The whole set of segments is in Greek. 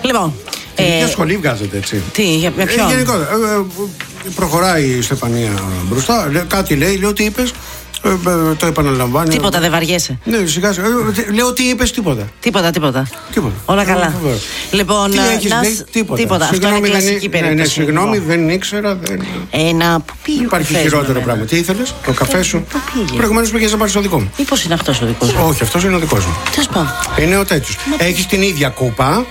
Λοιπόν. Ποια σχολή βγάζετε έτσι? Τι, για ποιον? Γενικότερα. Προχωράει η Στεφανία μπροστά. Κάτι λέει ότι είπες. Το επαναλαμβάνει. Τίποτα, δεν βαριέσαι. Ναι, σιγά σιγά. Λέω τι είπες, τίποτα. Τίποτα. Όλα καλά. Λοιπόν, τι έχεις λέει, τίποτα. Αυτό είναι κλασική περίπτωση. Ναι, συγγνώμη, δεν ήξερα. Πού υπάρχει χειρότερο πράγμα. Τι ήθελες, το καφέ σου? Προηγουμένως πήγες να πάρεις το δικό μου. Μήπως είναι αυτός ο δικός μου? Όχι, αυτός είναι ο δικός μου. Τέλος πάντων. Είναι ο τέτοιος. Έχεις την ίδια κούπα.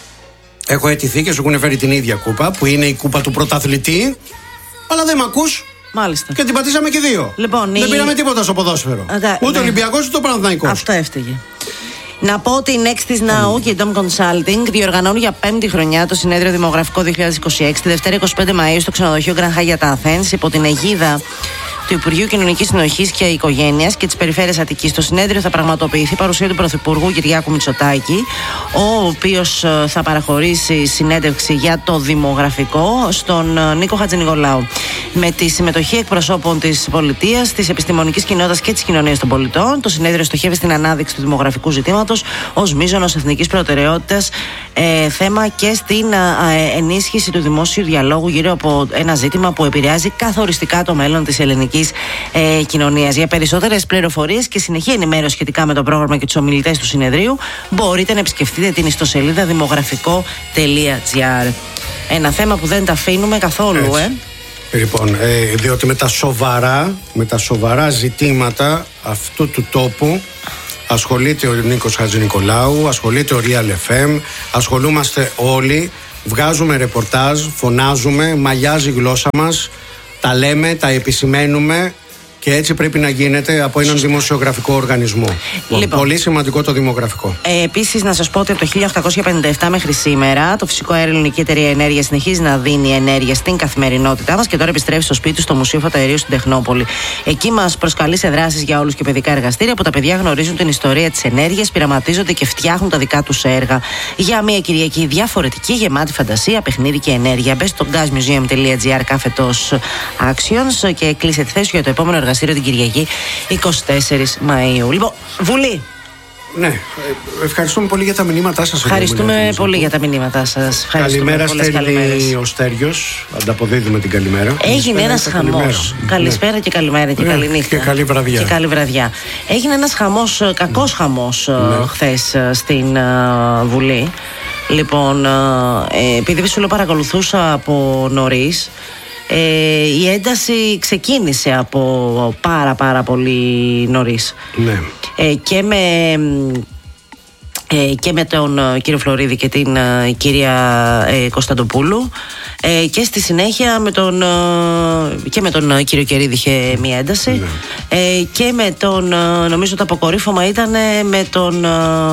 Έχω αιτηθεί και σου έχουν φέρει την ίδια κούπα που είναι η κούπα του πρωταθλητή. Αλλά δεν μ' ακούς. Μάλιστα. Και την πατήσαμε και δύο. Λοιπόν, δεν πήραμε τίποτα στο ποδόσφαιρο. Ούτε Ολυμπιακός ούτε Παναθηναϊκός. Αυτό έφταιγε. Να πω ότι η Next is Now και η Dom Consulting διοργανώνουν για 5η χρονιά το συνέδριο Δημογραφικό 2026 τη Δευτέρα 25 Μαΐου στο ξενοδοχείο Grand Hyatt Athens υπό την αιγίδα του Υπουργείου Κοινωνικής Συνοχής και Οικογένειας και της Περιφέρειας Αττικής. Το συνέδριο θα πραγματοποιηθεί παρουσία του Πρωθυπουργού Κυριάκου Μητσοτάκη, ο οποίος θα παραχωρήσει συνέντευξη για το δημογραφικό στον Νίκο Χατζηνικολάου. Με τη συμμετοχή εκπροσώπων της πολιτείας, της επιστημονικής κοινότητας και της κοινωνίας των πολιτών, το συνέδριο στοχεύει στην ανάδειξη του δημογραφικού ζητήματος ως μείζωνος εθνικής προτεραιότητας θέμα και στην ενίσχυση του δημόσιου διαλόγου γύρω από ένα ζήτημα που επηρεάζει καθοριστικά το μέλλον της ελληνικής κοινωνίας. Για περισσότερες πληροφορίες και συνεχή ενημέρωση σχετικά με το πρόγραμμα και τους ομιλητές του συνεδρίου, μπορείτε να επισκεφτείτε την ιστοσελίδα δημογραφικό.gr. Ένα θέμα που δεν τα αφήνουμε καθόλου, Λοιπόν, διότι με τα σοβαρά ζητήματα αυτού του τόπου ασχολείται ο Νίκος Χατζηνικολάου, ασχολείται ο Real FM, ασχολούμαστε όλοι, βγάζουμε ρεπορτάζ, φωνάζουμε, μαλλιάζει η γλώσσα μας, τα λέμε, τα επισημαίνουμε και έτσι πρέπει να γίνεται από έναν δημοσιογραφικό οργανισμό. Λοιπόν, πολύ σημαντικό το δημογραφικό. Επίσης, να σας πω ότι από το 1857 μέχρι σήμερα το Φυσικό Αέριο Ελληνική Εταιρεία Ενέργειας συνεχίζει να δίνει ενέργεια στην καθημερινότητά μας και τώρα επιστρέφει στο σπίτι του στο Μουσείο Φωταερίου στην Τεχνόπολη. Εκεί μας προσκαλεί σε δράσεις για όλους και παιδικά εργαστήρια που τα παιδιά γνωρίζουν την ιστορία της ενέργειας, πειραματίζονται και φτιάχνουν τα δικά τους έργα. Για μια Κυριακή διαφορετική, γεμάτη φαντασία, παιχνίδι και ενέργεια. Μπες στο gasmuseum.gr κάθετος actions και κλείσε τη θέση για το επόμενο εργαστήριο την Κυριακή 24 Μαΐου. Λοιπόν, Βουλή. Ναι, ευχαριστούμε πολύ για τα μηνύματά σας. Ευχαριστούμε πολύ για τα μηνύματά σας. Καλημέρα, στέλνει ο Στέργιος. Ανταποδίδουμε την καλημέρα. Έγινε ένας χαμός. Καλησπέρα και καλημέρα και καλή νύχτα. Και καλή βραδιά. Και καλή βραδιά. Έγινε ένας χαμός, κακός χαμός χθες στην Βουλή. Λοιπόν, επειδή σου λέω παρακολουθούσα από νωρίς, η ένταση ξεκίνησε από πάρα πολύ νωρίς. Ναι. Και με τον κύριο Φλωρίδη και την κυρία Κωνσταντοπούλου και στη συνέχεια και με τον κύριο Κερίδη είχε μία ένταση. Ναι. Και με τον, νομίζω το αποκορύφωμα ήταν με τον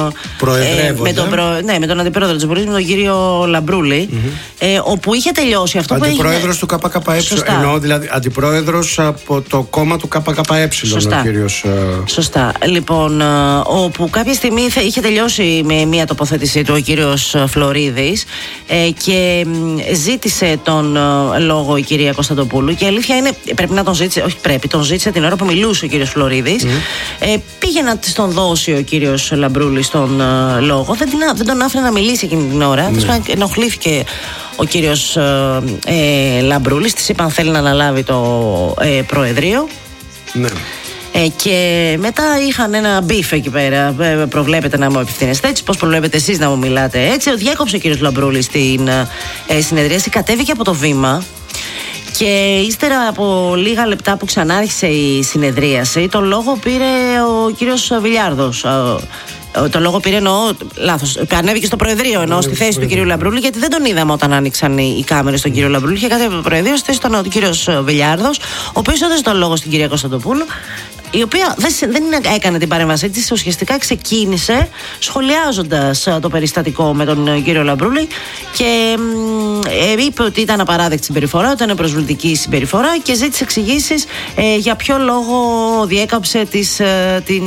με τον αντιπρόεδρο της Βουλής, με τον κύριο Λαμπρούλη, όπου είχε τελειώσει αυτό που έγινε. Αντιπρόεδρος του ΚΚΕ, εννοώ δηλαδή αντιπρόεδρος από το κόμμα του ΚΚΕ. Σωστά. Ο κύριος... Σωστά. Λοιπόν, όπου κάποια στιγμή είχε τελειώσει με μια τοποθέτησή του ο κύριος Φλωρίδης και ζήτησε τον λόγο η κυρία Κωνσταντοπούλου και η αλήθεια είναι, πρέπει να τον ζήτησε, όχι πρέπει, τον ζήτησε την ώρα που μιλούσε ο κύριος Φλωρίδης. Πήγε να της τον δώσει ο κύριος Λαμπρούλης τον λόγο, δεν τον άφηνε να μιλήσει εκείνη την ώρα. Ενοχλήθηκε ο κύριος Λαμπρούλης, της είπαν θέλει να αναλάβει το Προεδρείο. Ναι. Και μετά είχαν ένα μπιφ εκεί πέρα. Προβλέπετε να μου απευθύνεστε έτσι, πώς προβλέπετε εσείς να μου μιλάτε έτσι. Διάκοψε ο κύριος Λαμπρούλης στην συνεδρίαση, κατέβηκε από το βήμα. Και ύστερα από λίγα λεπτά που ξανάρχισε η συνεδρίαση, τον λόγο πήρε ο κύριος Βιλιάρδος. Το λόγο πήρε, εννοώ, λάθος. Ανέβηκε στο Προεδρείο, εννοώ στη θέση του κυρίου Λαμπρούλη, γιατί δεν τον είδαμε όταν άνοιξαν οι κάμερες στον κύριο Λαμπρούλη. Είχε κατέβει από το Προεδρείο, στη θέση ήταν ο κύριος Βιλιάρδος, ο οποίος έδωσε τον λόγο στην κυρία Κωνσταντοπούλου, η οποία δεν έκανε την παρέμβασή της, ουσιαστικά ξεκίνησε σχολιάζοντας το περιστατικό με τον κύριο Λαμπρούλη και είπε ότι ήταν απαράδεκτη συμπεριφορά, ότι ήταν προσβλητική συμπεριφορά και ζήτησε εξηγήσεις για ποιο λόγο διέκαψε την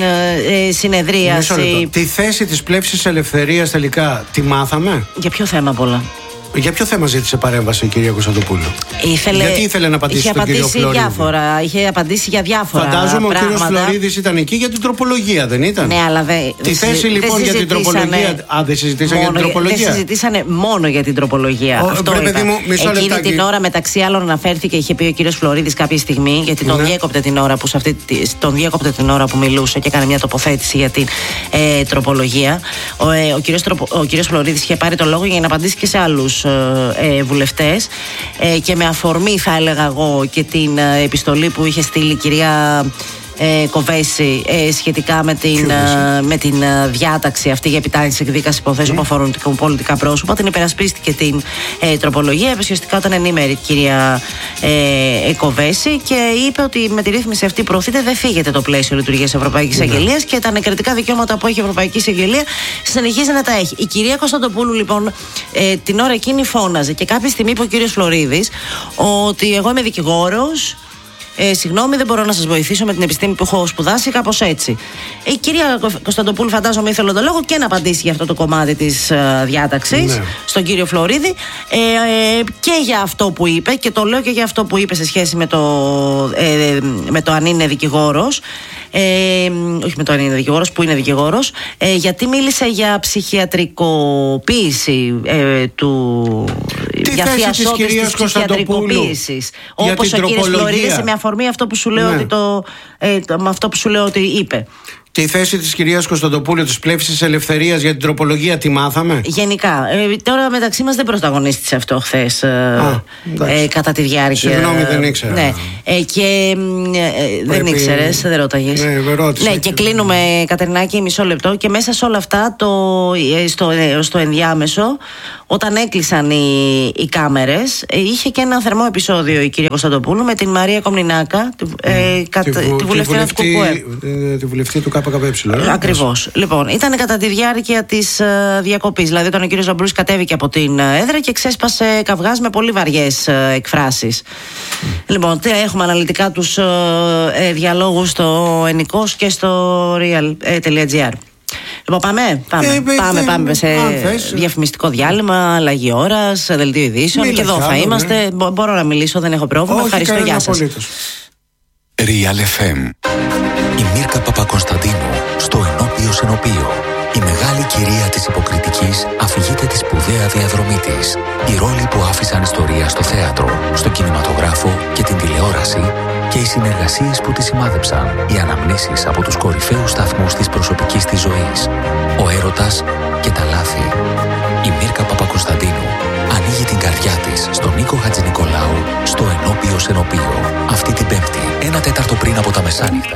συνεδρίαση. Τη θέση της πλεύσης ελευθερίας τελικά τη μάθαμε? Για ποιο θέμα πολλά? Για ποιο θέμα ζήτησε παρέμβαση η κυρία Κωνσταντοπούλου? Γιατί ήθελε να απαντήσει στον κύριο Φλωρίδη? Είχε απαντήσει για διάφορα. Φαντάζομαι πράγματα. Ο κύριος Φλωρίδης ήταν εκεί για την τροπολογία, δεν ήταν? Ναι, αλλά Τη θέση λοιπόν για την τροπολογία. Δεν συζητήσανε για την τροπολογία. Δεν συζητήσανε μόνο για την τροπολογία. Αυτό εκείνη την ώρα, μεταξύ άλλων, αναφέρθηκε, είχε πει ο κύριος Φλωρίδης κάποια στιγμή, γιατί τον διέκοπτε την ώρα που μιλούσε και έκανε μια τοποθέτηση για την τροπολογία. Ο κύριος Φλωρίδης είχε πάρει το λόγο για να απαντήσει και σε άλλους βουλευτές και με αφορμή, θα έλεγα εγώ, και την επιστολή που είχε στείλει η κυρία Κοβέση σχετικά με την διάταξη αυτή για επιτάχυνση εκδίκαση υποθέσεων που αφορούν πολιτικά πρόσωπα. Την υπερασπίστηκε την τροπολογία. Ουσιαστικά ήταν ενήμερη η κυρία Κοβέση και είπε ότι με τη ρύθμιση αυτή προωθείται, δεν φύγεται το πλαίσιο λειτουργίας Ευρωπαϊκής Αγγελίας και τα ανεκριτικά δικαιώματα που έχει η Ευρωπαϊκή Εισαγγελία συνεχίζει να τα έχει. Η κυρία Κωνσταντοπούλου λοιπόν την ώρα εκείνη φώναζε και κάποια στιγμή είπε ο κύριος Φλωρίδης ότι εγώ είμαι δικηγόρος. Συγγνώμη, δεν μπορώ να σας βοηθήσω με την επιστήμη που έχω σπουδάσει, κάπως έτσι. Η κυρία Κωνσταντοπούλου, φαντάζομαι, ήθελε τον λόγο και να απαντήσει για αυτό το κομμάτι της διάταξης στον κύριο Φλωρίδη και για αυτό που είπε, και το λέω και για αυτό που είπε σε σχέση με το αν είναι δικηγόρος. Όχι με το αν είναι δικηγόρος, που είναι δικηγόρος, γιατί μίλησε για ψυχιατρικοποίηση για θειασότης της ψυχιατρικοποίησης, όπως ο κύριος Φλωρίδης, με αφορμή αυτό που σου λέω με αυτό που σου λέω ότι είπε. Και η θέση της κυρίας Κωνσταντοπούλου της πλεύσης ελευθερίας για την τροπολογία τη μάθαμε? Γενικά. Τώρα μεταξύ μας δεν πρωταγωνίστησε αυτό χθες κατά τη διάρκεια. Συγγνώμη, δεν ήξερα. Ναι. Και δεν ήξερες, δεν ρώταγες. Ναι, και κλείνουμε, Κατερινάκη, μισό λεπτό. Και μέσα σε όλα αυτά, στο ενδιάμεσο, όταν έκλεισαν οι κάμερες, είχε και ένα θερμό επεισόδιο η κυρία Κωνσταντοπούλου με την Μαρία Κομνηνάκα, τη βουλευτήνα του ΚΚΕ. Τη βουλευτή του ΚΚΕ. Ακριβώς. Λοιπόν, ήταν κατά τη διάρκεια της διακοπής. Δηλαδή, όταν ο κύριος Ζαμπρούς κατέβηκε από την έδρα και ξέσπασε καυγάς με πολύ βαριές εκφράσεις. Λοιπόν, έχουμε αναλυτικά τους διαλόγους στο Ενικός και στο real.gr. Λοιπόν, πάμε σε διαφημιστικό διάλειμμα, αλλαγή ώρας, δελτίο ειδήσεων. Και εδώ θα είμαστε. Μπορώ να μιλήσω, δεν έχω πρόβλημα. Ευχαριστώ, γεια σας. Real FM. Η Μίρκα Παπακωνσταντίνου στο Ενώπιος Ενωπείο. Η μεγάλη κυρία της υποκριτικής αφηγείται τη σπουδαία διαδρομή της. Οι ρόλοι που άφησαν ιστορία στο θέατρο, στο κινηματογράφο και την τηλεόραση και οι συνεργασίες που τη σημάδεψαν. Οι αναμνήσεις από τους κορυφαίους σταθμούς της προσωπικής της ζωής. Ο έρωτας και τα λάθη. Η Μίρκα Παπακωνσταντίνου ανοίγει την καρδιά της στον Νίκο Χατζηνικολάου στο Ενώπιος Ενωπείο. Αυτή την Πέμπτη, 1/4 πριν από τα μεσάνυχτα.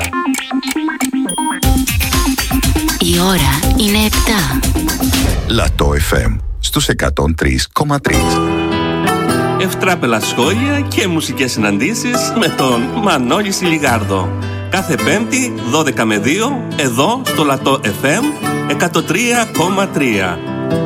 Η ώρα είναι 7. Λατό FM στους 103,3. Ευτράπελα σχόλια και μουσικές συναντήσεις με τον Μανώλη Σιλιγάρδο. Κάθε Πέμπτη 12 με 2 εδώ στο Λατό FM 103,3.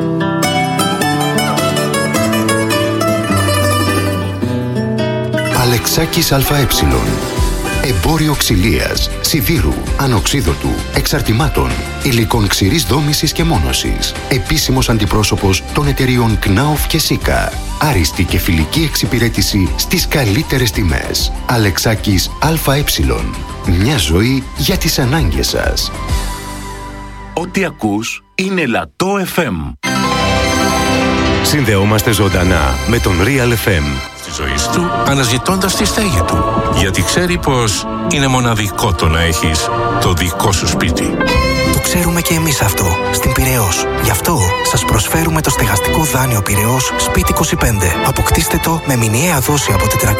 Αλεξάκης ΑΕ. Εμπόριο ξυλίας, σιδήρου, ανοξίδωτου, εξαρτημάτων, υλικών ξηρής δόμησης και μόνωσης. Επίσημος αντιπρόσωπος των εταιριών ΚΝΑΟΦ και ΣΥΚΑ. Άριστη και φιλική εξυπηρέτηση στις καλύτερες τιμές. Αλεξάκης ΑΕ. Μια ζωή για τις ανάγκες σας. Ό,τι ακούς είναι Λατό FM. Συνδεόμαστε ζωντανά με τον Real FM. Ζωής του, αναζητώντας τη στέγη του. Γιατί ξέρει πως είναι μοναδικό το να έχεις το δικό σου σπίτι. Το ξέρουμε και εμείς αυτό, στην Πειραιώς. Γι' αυτό σας προσφέρουμε το στεγαστικό δάνειο Πειραιώς Σπίτι 25. Αποκτήστε το με μηνιαία δόση από 400